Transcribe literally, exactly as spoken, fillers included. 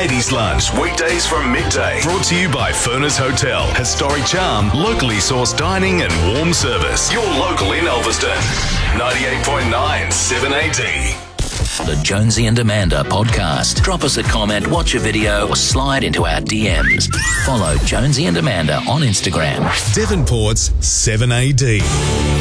Ladies Lunch, weekdays from midday. Brought to you by Furness Hotel. Historic charm, locally sourced dining and warm service. Your local in Elverston. ninety-eight point nine seven A D. The Jonesy and Amanda podcast. Drop us a comment, watch a video, or slide into our D Ms. Follow Jonesy and Amanda on Instagram. Devonport's seven A D.